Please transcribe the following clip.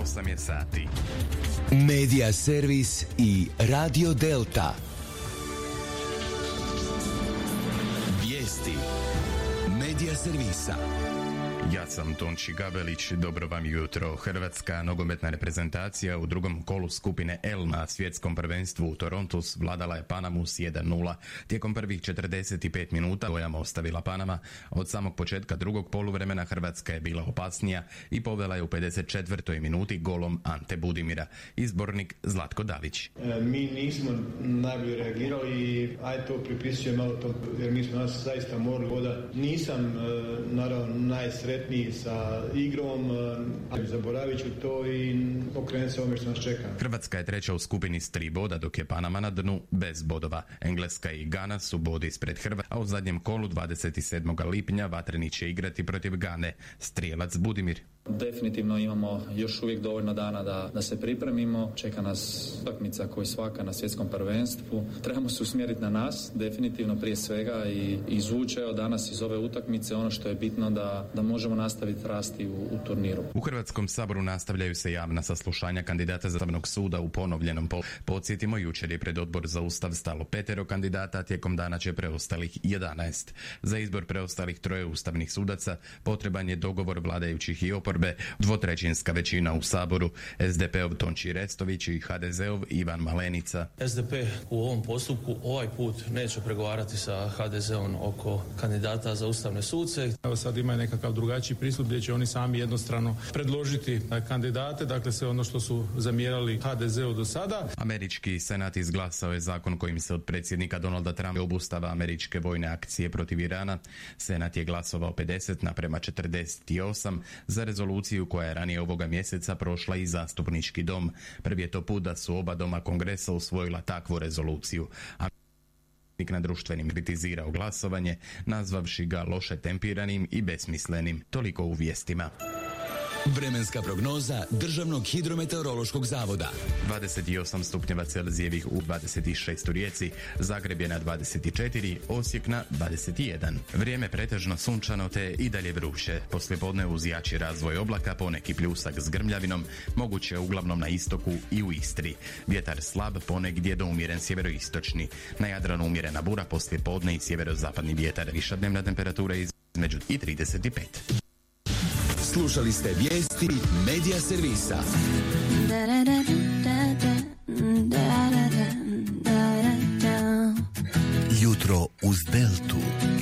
8 je sati. Medija servis i Radio Delta. Vijesti Medija servisa. Ja sam Tonči Gabelić, dobro vam jutro. Hrvatska nogometna reprezentacija u drugom kolu skupine L na svjetskom prvenstvu u Torontu vladala je Panamu s 1:0. Tijekom prvih 45 minuta dojama ostavila Panama. Od samog početka drugog poluvremena Hrvatska je bila opasnija i povela je u 54. minuti golom Ante Budimira. Izbornik Zlatko Davić. Mi nismo najbolje reagirali i to pripisujem malo to, jer mi smo nas zaista morali voda. Nisam naravno najsretniji sa igrom, zaboravit ću to i okrenuti se ovome što nas čeka. Hrvatska je treća u skupini s 3 boda, dok je Panama na dnu bez bodova. Engleska i Gana su bodi ispred Hrvatske, a u zadnjem kolu 27. lipnja Vatreni će igrati protiv Gane. Strijelac Budimir. Definitivno imamo još uvijek dovoljno dana da se pripremimo. Čeka nas utakmica kao i svaka na svjetskom prvenstvu. Trebamo se usmjeriti na nas, definitivno prije svega, i izvući danas iz ove utakmice ono što je bitno da možemo nastaviti rasti u turniru. U Hrvatskom saboru nastavljaju se javna saslušanja kandidata za Ustavnog suda u ponovljenom Podsjetimo, jučer je pred Odbor za Ustav stalo 5 kandidata, tijekom dana će preostalih 11. Za izbor preostalih 3 ustavnih sudaca potreban je dogovor vladajućih i oporbe, dvotrećinska većina u saboru. SDP-ov Tonči Restović i HDZ-ov Ivan Malenica. SDP u ovom postupku ovaj put neće pregovarati sa HDZ-om oko kandidata za ustavne suce. Evo sad ima nekakav drugačiji pristup gdje će oni sami jednostrano predložiti kandidate, dakle sve ono što su zamjerali HDZ-u do sada. Američki senat izglasao je zakon kojim se od predsjednika Donalda Trumpa obustava američke vojne akcije protiv Irana. Senat je glasovao 50:48 za rezoluciju koja je ranije ovoga mjeseca prošla i zastupnički dom. Prvi je to put da su oba doma kongresa usvojila takvu rezoluciju. Na društvenim kritizirao glasovanje, nazvavši ga loše tempiranim i besmislenim. Toliko u vijestima. Vremenska prognoza Državnog hidrometeorološkog zavoda. 28 stupnjeva Celzijevih u 26 u Rijeci, Zagreb je na 24, Osijek na 21. Vrijeme pretežno sunčano te i dalje vruće. Poslijepodne uz jači razvoj oblaka, poneki pljusak s grmljavinom, moguće uglavnom na istoku i u Istri. Vjetar slab, ponegdje do umjeren sjeveroistočni. Na Jadranu umjerena bura, poslijepodne i sjeverozapadni vjetar. Viša dnevna temperatura između i 35. Slušali ste vijesti Medija servisa. Jutro uz Deltu.